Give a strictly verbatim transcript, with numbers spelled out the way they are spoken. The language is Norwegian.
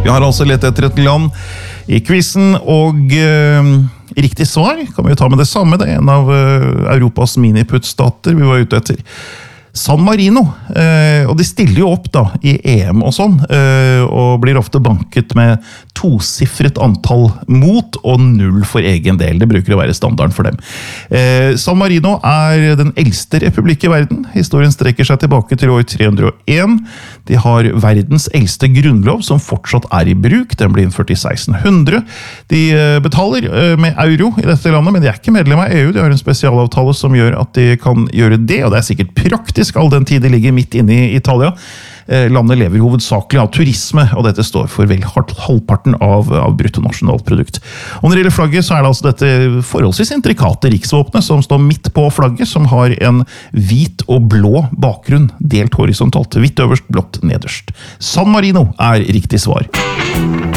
Vi har altså lett etter et land i quizen, og eh, riktig svar kan vi jo ta med det samme. Det er en av eh, Europas miniputtstater vi var ute etter. San Marino, eh, og de stiller jo opp da i E M og sånn, eh, og blir ofte banket med tosiffret antall mot og null for egen del. Det bruker å være standarden for dem. Eh, San Marino er den eldste republikk i verden. Historien strekker seg tilbake til år tre hundre og en. De har verdens eldste grunnlov som fortsatt er i bruk. Den ble innført i seksten hundre. De eh, betaler eh, med euro i dette landet, men de er ikke medlem av E U. De har en spesialavtale som gjør at de kan gjøre det, og det er sikkert praktisk all den tid de ligger midt inne i Italia. Landet lever hovedsakelig av turisme, og dette står for vel halvparten av, av bruttonasjonalprodukt. Og når det gjelder flagget, så er det altså dette forholdsvis intrikate riksvåpenet som står midt på flagget, som har en hvit og blå bakgrunn, delt horisontalt, hvitt øverst, blått nederst. San Marino er riktig svar.